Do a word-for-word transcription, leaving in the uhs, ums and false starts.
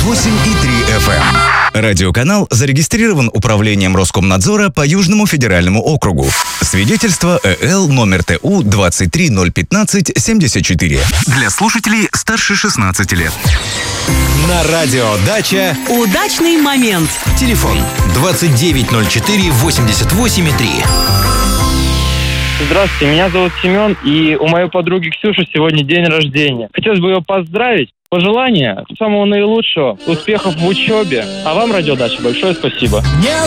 восемь и три эф эм. Радиоканал зарегистрирован Управлением Роскомнадзора по Южному федеральному округу. Свидетельство ЭЛ номер ТУ двадцать три ноль пятнадцать семьдесят четыре. Для слушателей старше шестнадцати лет. На радио «Дача» удачный момент. Телефон двадцать девять ноль четыре восемьдесят восемь три. Здравствуйте, меня зовут Семен, и у моей подруги Ксюши сегодня день рождения. Хотелось бы ее поздравить. Пожелания самого наилучшего, успехов в учебе. А вам, Радио Дача, большое спасибо. Не